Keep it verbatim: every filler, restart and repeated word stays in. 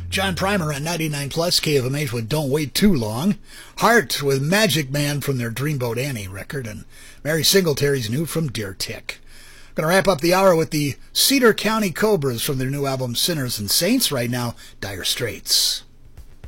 John Primer on ninety-nine plus K F M H with Don't Wait Too Long. Heart with Magic Man from their Dreamboat Annie record. And Mary Singletary's new from Deer Tick. Going to wrap up the hour with the Cedar County Cobras from their new album Sinners and Saints. Right now, Dire Straits.